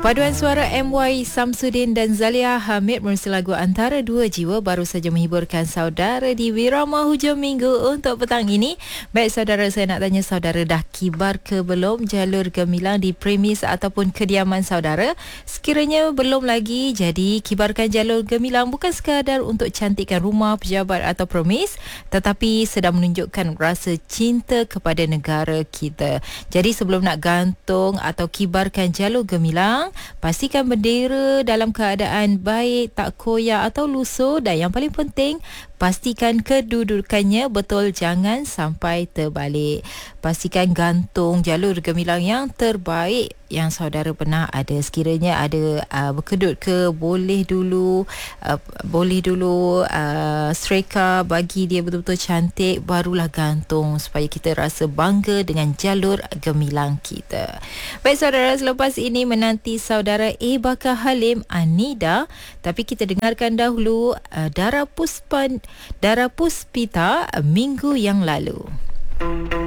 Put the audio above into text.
Paduan suara MY Samsudin dan Zalia Hamid menerusi lagu Antara Dua Jiwa baru saja menghiburkan saudara di Wirama Hujung Minggu untuk petang ini. Baik saudara, saya nak tanya saudara, dah kibar ke belum jalur gemilang di premis ataupun kediaman saudara? Sekiranya belum lagi, jadi kibarkan jalur gemilang bukan sekadar untuk cantikkan rumah, pejabat atau premis, tetapi sedang menunjukkan rasa cinta kepada negara kita. Jadi sebelum nak gantung atau kibarkan jalur gemilang, pastikan bendera dalam keadaan baik, tak koyak atau lusuh, dan yang paling penting, pastikan kedudukannya betul, jangan sampai terbalik. Pastikan gantung jalur gemilang yang terbaik yang saudara pernah ada. Sekiranya ada berkedut ke, boleh dulu streka, bagi dia betul-betul cantik, barulah gantung supaya kita rasa bangga dengan jalur gemilang kita. Baik saudara, selepas ini menanti saudara Bakar Halim Anida, tapi kita dengarkan dahulu Dara Puspita Minggu yang lalu.